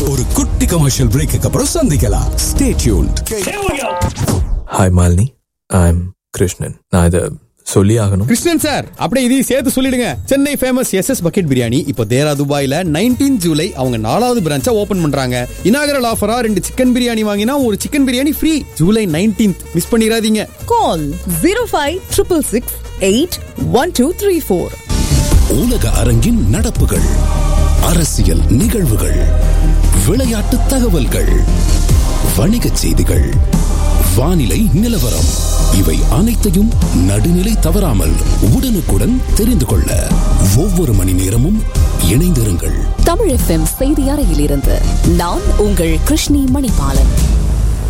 ஒரு குட்டி commercial brake அப்புறம் சந்திக்கலாம். Stay tuned. Hi Malini, I'm Krishnan. நான் இதை சொல்லி ஆகணும். கிருஷ்ணன் சார், அப்படியே இதையும் சேர்த்து சொல்லிடுங்க. Chennai famous SS bucket biryani இப்போ தேரா துபாயில 19 ஜூலை அவங்க 4வது பிரான்ச்சா ஓபன் பண்றாங்க. இனாகரல் ஆஃபரா 2 சிக்கன் பிரியாணி வாங்கினா ஒரு chicken biryani free. July 19th miss பண்ணிராதீங்க. Call 0566681234. உலக அரங்கின் நடப்புகள், அரசியல் நிகழ்வுகள், விளையாட்டு தகவல்கள், வணிகச் செய்திகள், வானிலை நிலவரம், இவை அனைத்தையும் நடுநிலை தவறாமல் உடனுக்குடன் தெரிந்து கொள்ள ஒவ்வொரு மணி நேரமும் இணைந்திருங்கள். தமிழ் FM செய்தி அறையிலிருந்து நான் உங்கள் கிருஷ்ணி மணிபாலன்.